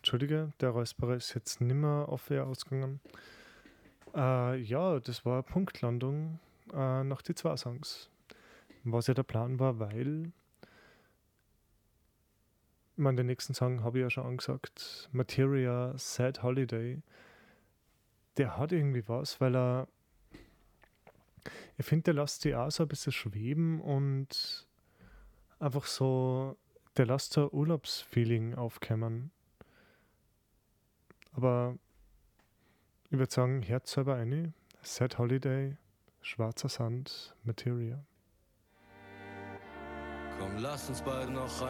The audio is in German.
Entschuldige, der Räusperer ist jetzt nimmer auf Air ausgegangen. Ja, das war eine Punktlandung nach die 2 Songs. Was ja der Plan war, weil, ich meine, den nächsten Song habe ich ja schon angesagt, Materia, Sad Holiday, der hat irgendwie was, weil ich finde, der lässt sich auch so ein bisschen schweben und einfach so, der lässt so ein Urlaubsfeeling aufkommen. Aber ich würde sagen, Herz selber eine, Sad Holiday, Schwarzer Sand, Materia. Komm, lass uns beide noch